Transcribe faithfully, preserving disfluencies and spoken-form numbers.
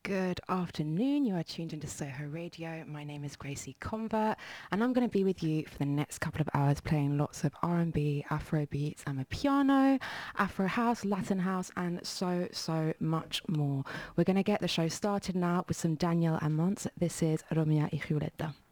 Good afternoon. You are tuned into Soho Radio. My name is Gracie Convert, and I'm going to be with you for the next couple of hours playing lots of R and B, Afro beats, Amapiano, Afro house, Latin house, and so, so much more. We're going to get the show started now with some Daniel Amont. This is Romeo y Julieta.